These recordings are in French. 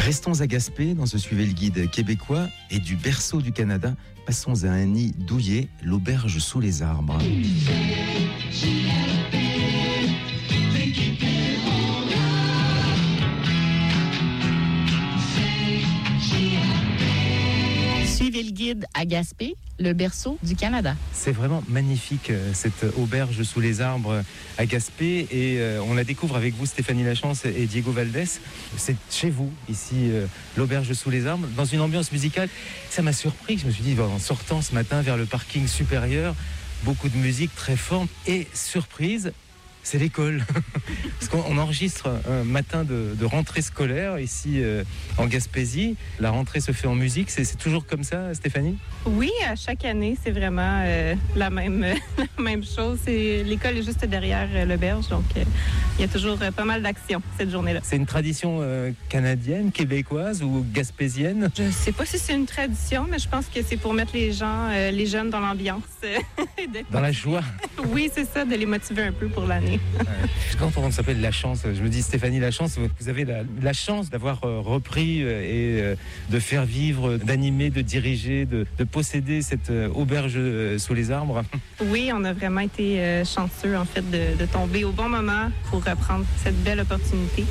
Restons à Gaspé dans ce Suivez le guide québécois et du berceau du Canada, passons à un nid douillet, l'auberge sous les arbres. Suivez le guide à Gaspé, le berceau du Canada. C'est vraiment magnifique cette auberge sous les arbres à Gaspé et on la découvre avec vous Stéphanie Lachance et Diego Valdés. C'est chez vous ici l'auberge sous les arbres dans une ambiance musicale. Ça m'a surpris, je me suis dit en sortant ce matin vers le parking supérieur, beaucoup de musique très forte et surprise. C'est l'école, parce qu'on enregistre un matin de rentrée scolaire ici en Gaspésie. La rentrée se fait en musique, c'est toujours comme ça, Stéphanie? Oui, à chaque année, c'est vraiment la même chose. L'école est juste derrière l'auberge, donc il y a toujours pas mal d'actions cette journée-là. C'est une tradition canadienne, québécoise ou gaspésienne? Je ne sais pas si c'est une tradition, mais je pense que c'est pour mettre les jeunes dans l'ambiance. Dans la joie? Oui, c'est ça, de les motiver un peu pour l'année. Quand on s'appelle Lachance, je me dis Stéphanie Lachance, vous avez la chance d'avoir repris et de faire vivre, d'animer, de diriger, de posséder cette auberge sous les arbres. Oui, on a vraiment été chanceux en fait de tomber au bon moment pour reprendre cette belle opportunité.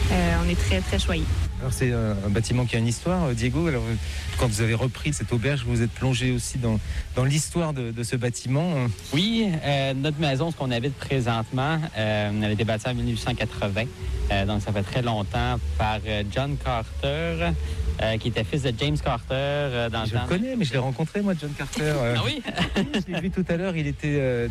On est très, très choyés. Alors c'est un bâtiment qui a une histoire, Diego. Alors, quand vous avez repris cette auberge, vous êtes plongé aussi dans l'histoire de ce bâtiment. Oui, notre maison, ce qu'on habite présentement, elle a été bâtie en 1880. Donc ça fait très longtemps par John Carter, qui était fils de James Carter. Je le connais, mais je l'ai rencontré, moi, John Carter. Ah oui? Je l'ai vu tout à l'heure, il était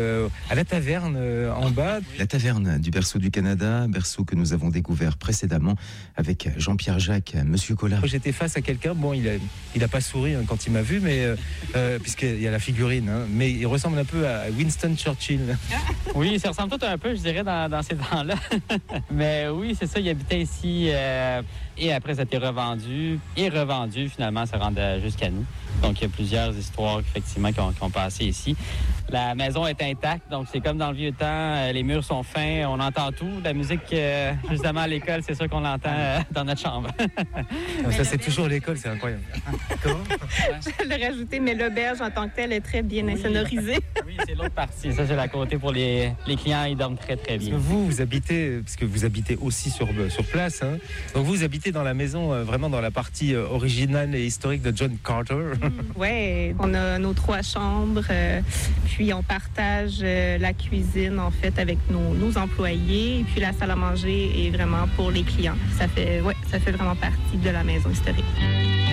à la taverne en bas. La taverne du berceau du Canada, berceau que nous avons découvert précédemment avec Jean-Pierre Jacques, Monsieur Collard. J'étais face à quelqu'un, bon, il a pas souri quand il m'a vu, mais puisqu'il y a la figurine, mais il ressemble un peu à Winston Churchill. Oui, ça ressemble tout un peu, je dirais, dans ces temps-là. Mais oui, c'est ça, il habitait ici et après, ça a été revendu et revendu, finalement, ça rentre jusqu'à nous. Donc, il y a plusieurs histoires, effectivement, qui ont passé ici. La maison est intacte, donc c'est comme dans le vieux temps, les murs sont fins, on entend tout. La musique, justement, à l'école, c'est sûr qu'on l'entend dans notre chambre. Ça, c'est toujours l'école, c'est incroyable. Comment? Je l'ai rajouté, mais l'auberge en tant que telle est très bien insonorisée. Oui, c'est l'autre partie. Ça, c'est la côté pour les clients, ils dorment très, très bien. Parce que vous habitez aussi sur place, hein. Donc vous habitez dans la maison, vraiment dans la partie originale et historique de John Carter. Oui, on a nos 3 chambres, puis on partage la cuisine en fait avec nos employés, et puis la salle à manger est vraiment pour les clients. Ça fait vraiment partie de la maison historique.